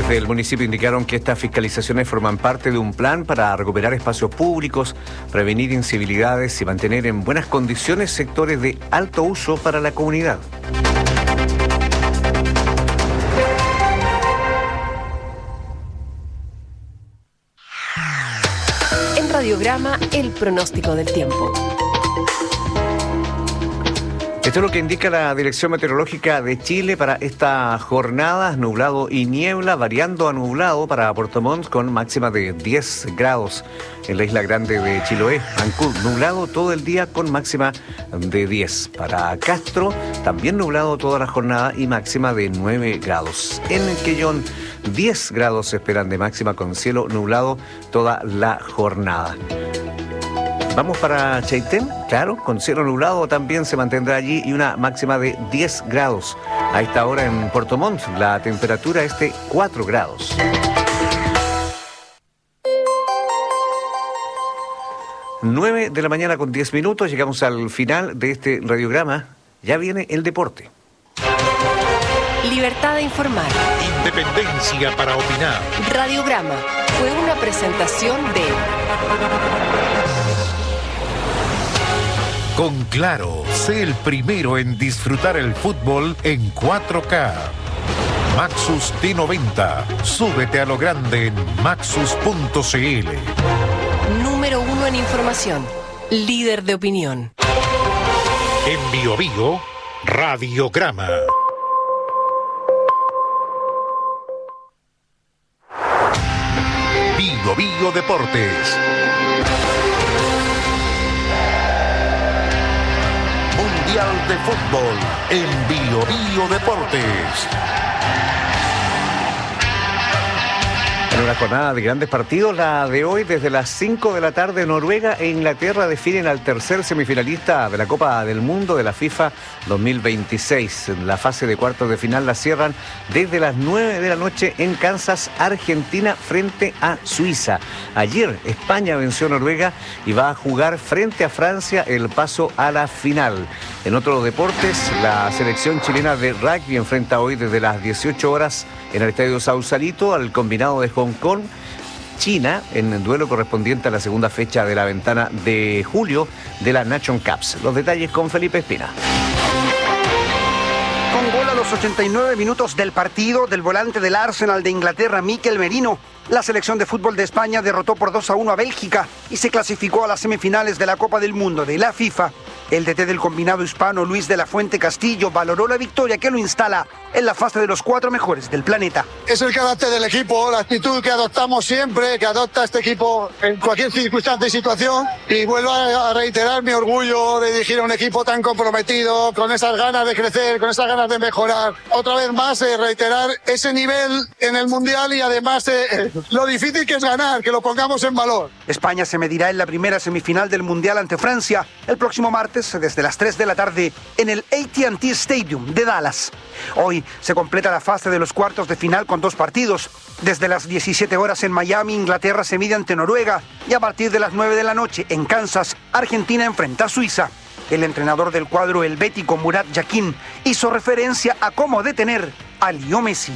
Desde el municipio indicaron que estas fiscalizaciones forman parte de un plan para recuperar espacios públicos, prevenir incivilidades y mantener en buenas condiciones sectores de alto uso para la comunidad. En Radiograma, el pronóstico del tiempo. Esto es lo que indica la Dirección Meteorológica de Chile para esta jornada: nublado y niebla, variando a nublado para Puerto Montt con máxima de 10 grados. En la isla grande de Chiloé, Ancud, nublado todo el día con máxima de 10. Para Castro, también nublado toda la jornada y máxima de 9 grados. En Quellón, 10 grados se esperan de máxima con cielo nublado toda la jornada. Vamos para Chaitén, claro, con cielo nublado también se mantendrá allí y una máxima de 10 grados. A esta hora en Puerto Montt la temperatura es de 4 grados. Nueve de la mañana con 10 minutos, llegamos al final de este radiograma. Ya viene el deporte. Libertad de informar. Independencia para opinar. Radiograma fue una presentación de... Con Claro, sé el primero en disfrutar el fútbol en 4K. Maxus T90. Súbete a lo grande en maxus.cl. Número 1 en información. Líder de opinión. En Bio Bio, Radiograma. Bio Bio Deportes. Mundial de Fútbol en Bio Bio Deportes. En una jornada de grandes partidos, la de hoy desde las 5 de la tarde, Noruega e Inglaterra definen al tercer semifinalista de la Copa del Mundo de la FIFA 2026. La fase de cuartos de final la cierran desde las 9 de la noche en Kansas, Argentina frente a Suiza. Ayer España venció a Noruega y va a jugar frente a Francia el paso a la final. En otros deportes, la selección chilena de rugby enfrenta hoy desde las 18 horas en el Estadio Sausalito al combinado de Hong Kong, China, en el duelo correspondiente a la segunda fecha de la ventana de julio de la Nation Cups. Los detalles con Felipe Espina. Con gol a los 89 minutos del partido del volante del Arsenal de Inglaterra, Mikel Merino, la selección de fútbol de España derrotó por 2-1 a Bélgica y se clasificó a las semifinales de la Copa del Mundo de la FIFA. El DT del combinado hispano, Luis de la Fuente Castillo, valoró la victoria que lo instala en la fase de los 4 mejores del planeta. Es el carácter del equipo, la actitud que adoptamos siempre, que adopta este equipo en cualquier circunstancia y situación. Y vuelvo a reiterar mi orgullo de dirigir a un equipo tan comprometido, con esas ganas de crecer, con esas ganas de mejorar. Otra vez más, reiterar ese nivel en el Mundial y además lo difícil que es ganar, que lo pongamos en valor. España se medirá en la primera semifinal del Mundial ante Francia el próximo martes desde las 3 de la tarde en el AT&T Stadium de Dallas. Hoy se completa la fase de los cuartos de final con 2 partidos. Desde las 17 horas en Miami, Inglaterra se mide ante Noruega y a partir de las 9 de la noche en Kansas, Argentina enfrenta a Suiza. El entrenador del cuadro helvético, Murat Yakin, hizo referencia a cómo detener a Leo Messi.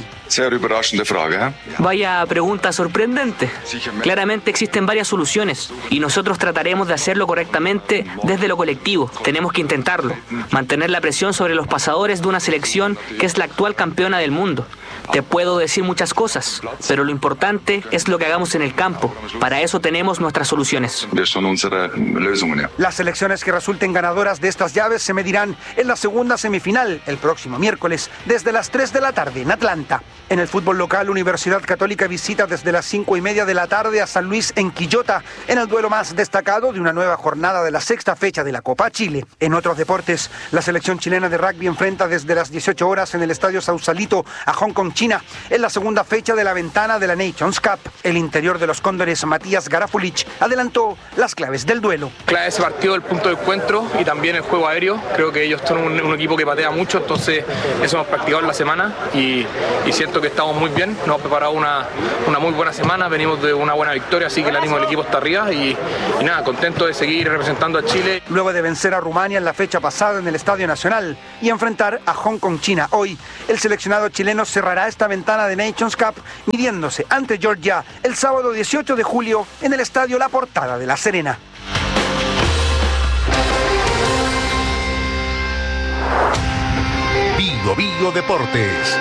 Vaya pregunta sorprendente. Claramente existen varias soluciones y nosotros trataremos de hacerlo correctamente desde lo colectivo. Tenemos que intentarlo. Mantener la presión sobre los pasadores de una selección que es la actual campeona del mundo. Te puedo decir muchas cosas, pero lo importante es lo que hagamos en el campo. Para eso tenemos nuestras soluciones. Las selecciones que resulten ganadoras de estas llaves se medirán en la segunda semifinal el próximo miércoles desde las 3 de la tarde en Atlanta. En el fútbol local, Universidad Católica visita desde las 5:30 de la tarde a San Luis en Quillota en el duelo más destacado de una nueva jornada de la 6ª fecha de la Copa Chile. En otros deportes, la selección chilena de rugby enfrenta desde las 18 horas en el Estadio Sausalito a Hong Kong, China, en la segunda fecha de la ventana de la Nations Cup. El interior de los Cóndores, Matías Garafulich, adelantó las claves del duelo. Clave ese partido, el punto de encuentro y también el juego aéreo. Creo que ellos son un equipo que patea mucho, entonces eso hemos practicado en la semana y siento siento que estamos muy bien, nos hemos preparado una muy buena semana, venimos de una buena victoria, así que el ánimo del equipo está arriba y nada, contento de seguir representando a Chile. Luego de vencer a Rumania en la fecha pasada en el Estadio Nacional y enfrentar a Hong Kong, China, hoy el seleccionado chileno cerrará esta ventana de Nations Cup midiéndose ante Georgia el sábado 18 de julio en el Estadio La Portada de La Serena. Bio Deportes.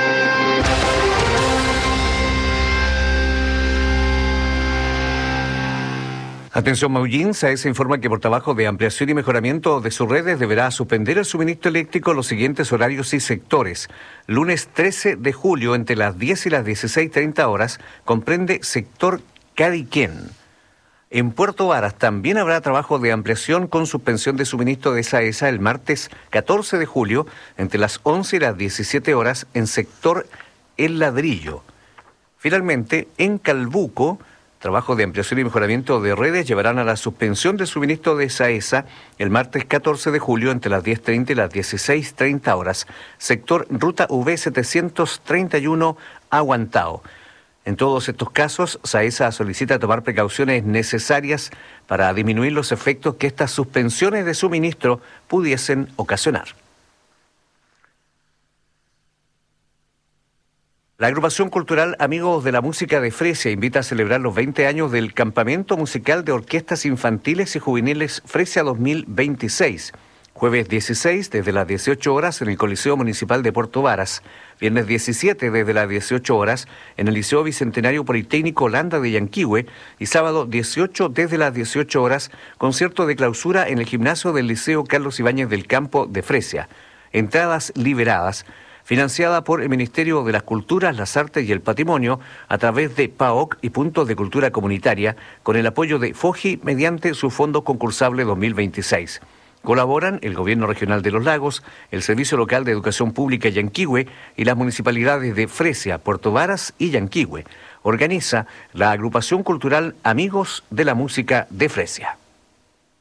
Atención Maullín, SAESA informa que por trabajo de ampliación y mejoramiento de sus redes deberá suspender el suministro eléctrico en los siguientes horarios y sectores. Lunes 13 de julio entre las 10 y las 16:30 horas comprende sector Cadiquén. En Puerto Varas también habrá trabajo de ampliación con suspensión de suministro de SAESA el martes 14 de julio entre las 11 y las 17 horas en sector El Ladrillo. Finalmente, en Calbuco, trabajo de ampliación y mejoramiento de redes llevarán a la suspensión del suministro de SAESA el martes 14 de julio entre las 10:30 y las 16:30 horas, sector Ruta V 731 Aguantao. En todos estos casos, SAESA solicita tomar precauciones necesarias para disminuir los efectos que estas suspensiones de suministro pudiesen ocasionar. La agrupación cultural Amigos de la Música de Fresia invita a celebrar los 20 años del Campamento Musical de Orquestas Infantiles y Juveniles Fresia 2026. Jueves 16 desde las 18 horas en el Coliseo Municipal de Puerto Varas. Viernes 17 desde las 18 horas en el Liceo Bicentenario Politécnico Holanda de Yanquihue. Y sábado 18 desde las 18 horas, concierto de clausura en el gimnasio del Liceo Carlos Ibáñez del Campo de Fresia. Entradas liberadas. Financiada por el Ministerio de las Culturas, las Artes y el Patrimonio a través de PAOC y Puntos de Cultura Comunitaria, con el apoyo de FOGI mediante su Fondo Concursable 2026. Colaboran el Gobierno Regional de los Lagos, el Servicio Local de Educación Pública Yanquihue y las municipalidades de Fresia, Puerto Varas y Yanquihue. Organiza la agrupación cultural Amigos de la Música de Fresia.